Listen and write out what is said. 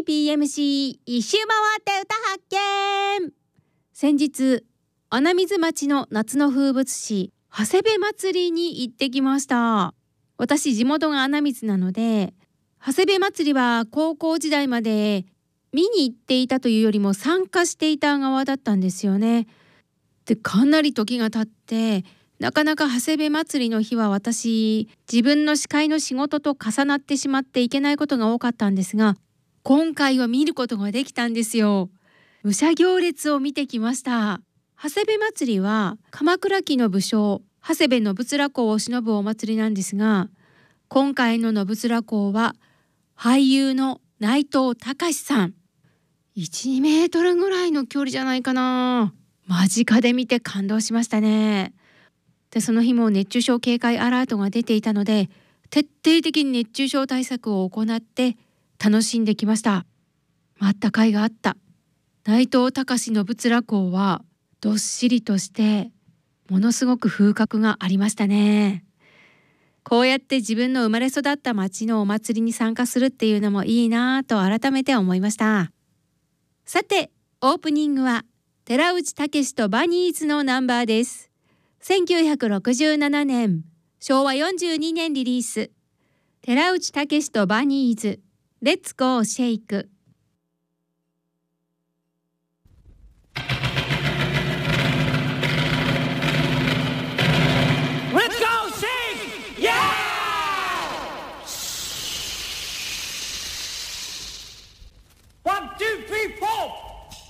PMC 一周回って歌発見。先日穴水町の夏の風物詩長谷部祭りに行ってきました。私地元が穴水なので、長谷部祭りは高校時代まで見に行っていたというよりも参加していた側だったんですよね。で、かなり時が経ってなかなか長谷部祭りの日は私自分の司会の仕事と重なってしまっていけないことが多かったんですが、今回は見ることができたんですよ。武者行列を見てきました。長谷部祭りは鎌倉期の武将長谷部信連公を偲ぶお祭りなんですが、今回の信連公は俳優の内藤剛志さん。1、2メートルぐらいの距離じゃないかな。間近で見て感動しましたね。で、その日も熱中症警戒アラートが出ていたので、徹底的に熱中症対策を行って楽しんできました。待った甲斐があった。内藤剛志信連公はどっしりとしてものすごく風格がありましたね。こうやって自分の生まれ育った町のお祭りに参加するっていうのもいいなぁと改めて思いました。さて、オープニングは寺内タケシとバニーズのナンバーです。1967年、昭和42年リリース。寺内タケシとバニーズ、レッツゴーシェイク。